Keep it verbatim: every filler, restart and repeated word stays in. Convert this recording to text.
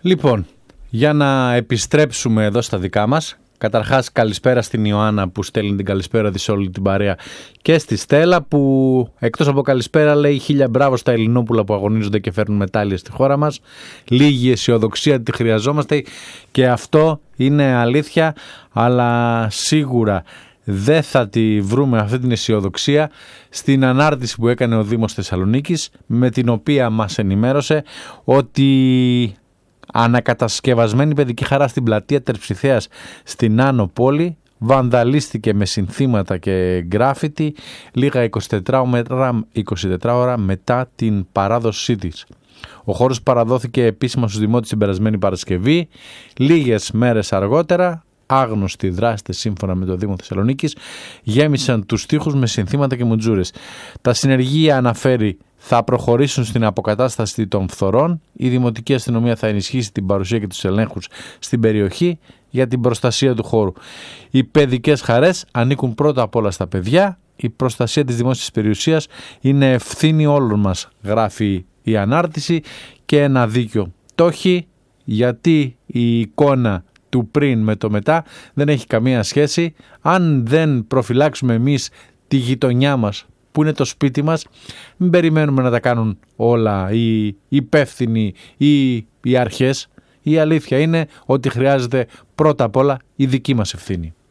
Λοιπόν, για να επιστρέψουμε εδώ στα δικά μας. Καταρχάς, καλησπέρα στην Ιωάννα που στέλνει την καλησπέρα της σε όλη την παρέα και στη Στέλλα που εκτός από καλησπέρα λέει χίλια μπράβο στα Ελληνόπουλα που αγωνίζονται και φέρνουν μετάλλια στη χώρα μας. Λίγη αισιοδοξία τη χρειαζόμαστε και αυτό είναι αλήθεια, αλλά σίγουρα δεν θα τη βρούμε αυτή την αισιοδοξία στην ανάρτηση που έκανε ο Δήμος Θεσσαλονίκης, με την οποία μας ενημέρωσε ότι ανακατασκευασμένη παιδική χαρά στην πλατεία Τερψιθέας στην Άνω Πόλη βανδαλίστηκε με συνθήματα και γκράφιτι λίγα είκοσι τέσσερις ώρα μετά την παράδοσή της. Ο χώρος παραδόθηκε επίσημα στους δημότες την περασμένη Παρασκευή. Λίγες μέρες αργότερα, άγνωστοι δράστες σύμφωνα με το Δήμο Θεσσαλονίκης γέμισαν τους τοίχους με συνθήματα και μουτζούρες. Τα συνεργεία, αναφέρει, θα προχωρήσουν στην αποκατάσταση των φθορών. Η Δημοτική Αστυνομία θα ενισχύσει την παρουσία και τους ελέγχους στην περιοχή για την προστασία του χώρου. Οι παιδικές χαρές ανήκουν πρώτα απ' όλα στα παιδιά. Η προστασία της δημόσιας περιουσίας είναι ευθύνη όλων μας, γράφει η ανάρτηση, και ένα δίκιο το έχει, γιατί η εικόνα του πριν με το μετά δεν έχει καμία σχέση. Αν δεν προφυλάξουμε εμείς τη γειτονιά μας που είναι το σπίτι μας, μην περιμένουμε να τα κάνουν όλα οι υπεύθυνοι ή οι αρχές. Η αλήθεια είναι ότι χρειάζεται πρώτα απ' όλα η δική μας ευθύνη.